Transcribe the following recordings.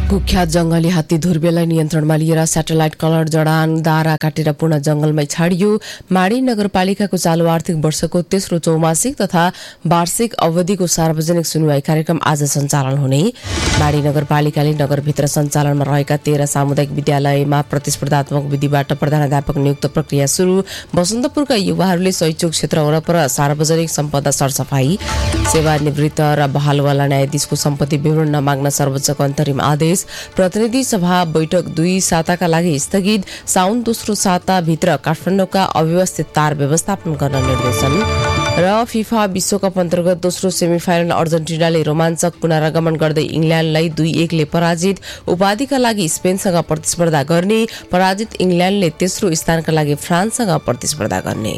कुख्यात जंगली हात्ती धुर्बेलाई नियन्त्रणमा लिएर स्याटेलाइट कलर जडान दारा काटेर पूर्ण जंगलमै छाडियो। माडी नगरपालिकाको चालू आर्थिक वर्षको तेस्रो चौमासिक तथा वार्षिक अवधिको सार्वजनिक सुनवाई कार्यक्रम आज सञ्चालन हुने। माडी नगरपालिकाले नगरभित्र सञ्चालनमा रहेका 13 सामुदायिक विद्यालयमा प्रतिस्पर्धात्मक विधिबाट प्रधानाध्यापक नियुक्त प्रक्रिया सुरु। बसन्तपुरका युवाहरूले शैक्षिक क्षेत्र वरपर सार्वजनिक सम्पदा सरसफाई। सेवानिवृत्त र बहालवाला न्यायाधीशको सम्पत्ति विवरण नमाग्न सर्वोच्चको अन्तरिम आदेश। प्रतिनिधि सभा बैठक 2 साताका लागि स्थगित। साउन दोस्रो साताभित्र काठमाडौँका अव्यवस्थित तार व्यवस्थापन गर्न निर्देशन। र फिफा विश्वकप अन्तर्गत दोस्रो सेमिफाइनल अर्जेन्टिनाले रोमाञ्चक पुनरागमन गर्दै इङ्ल्यान्डलाई 2-1 ले पराजित। उपाधिका लागि स्पेनसँग प्रतिस्पर्धा गर्ने। पराजित इङ्ल्यान्डले तेस्रो स्थानका लागि फ्रान्ससँग प्रतिस्पर्धा गर्ने।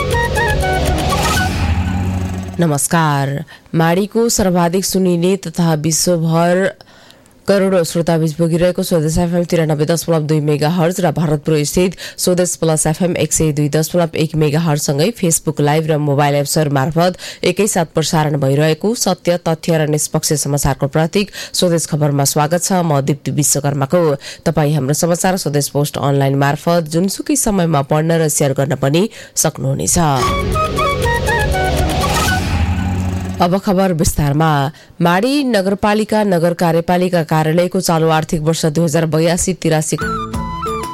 नमस्कार। माडीको सर्वाधिक सुनिने तथा विश्वभर करोडौं श्रोताबीच पुगिरहेको स्वदेश एफएम 93.2 मेगाहर्ज र भरतपुर स्थित स्वदेश प्लस एफएम 102.1 मेगाहर्ज सँगै फेसबुक लाइभ र मोबाइल एप्सहरू मार्फत एकैसाथ प्रसारण भइरहेको सत्य तथ्य र निष्पक्ष समाचारको प्रतीक स्वदेश खबरमा स्वागत छ। म दीप्ति विश्वकर्माको। तपाईँ हाम्रो समाचार स्वदेश पोस्ट अनलाइन मार्फत जुनसुकै समयमा पढ्न र शेयर गर्न पनि सक्नुहुनेछ। अब खबर विस्तारमा। माडी नगरपालिका नगर कार्यपालिका कार्यालयको चालू आर्थिक वर्ष 2082-83